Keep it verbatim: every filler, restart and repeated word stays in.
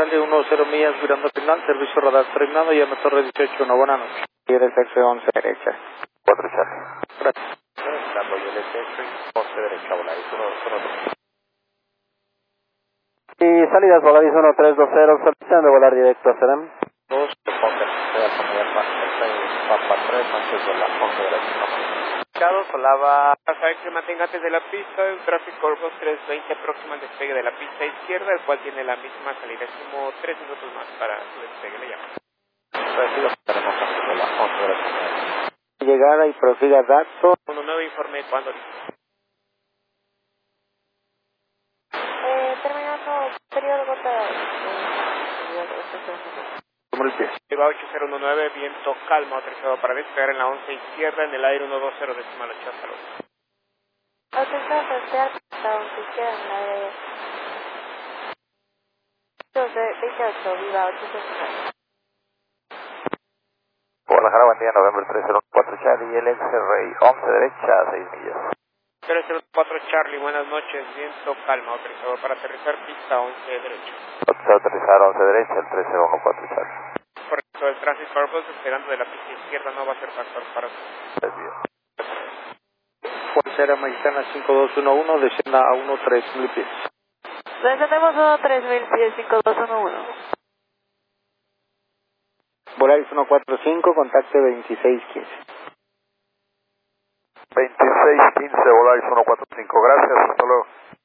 Charlie, uno cero millas, virando final, servicio radar terminado, llame Torre dieciocho, no, buenas noches. Y el X once derecha. cuatro Charlie. Gracias. Cambio, y el once derecha, Volaris uno dos cero tres. Y salidas Volaris uno tres dos cero, solicitando volar directo a Serem. dos, Fokker, voy a poner más Papa tres antes de la once derecha. Solava, sabe que se mantenga antes de la pista, el tráfico Airbus trescientos veinte próximo al despegue de la pista izquierda, el cual tiene la misma salida, es como tres minutos más para su despegue, le llamo. Recibo, estaremos antes de la once derecha. Llegada y prosiga dato. uno nueve, informe cuando. Eh, terminando periodo gota. Como el pie. Lleva ocho cero uno nueve, viento calmo, autorizado para despegar en la once izquierda, en el aire uno dos cero, decimal ocho, hasta luego. Autorizado para despegar en la once izquierda, en el aire. veintiocho, viva, ocho cero nueve. Guadalajara, buen día, November tres cero cuatro Charlie, el X-Ray, once derecha, seis millas. tres cero cuatro Charlie, buenas noches, viento calma, autorizado para aterrizar, pista once derecha. Autorizado aterrizar once derecha, el tres cero uno cuatro Charlie. Correcto, el tráfico Airbus despegando de la pista izquierda no va a ser factor para usted. Desvío. Fuerza Aérea Mexicana cinco dos uno uno, descienda a uno tres mil pies. Descendemos uno tres mil pies, cinco dos uno uno. Volaris uno cuatro cinco, contacte veintiséis quince. veintiséis quince, Volaris uno cuatro cinco, gracias, hasta luego.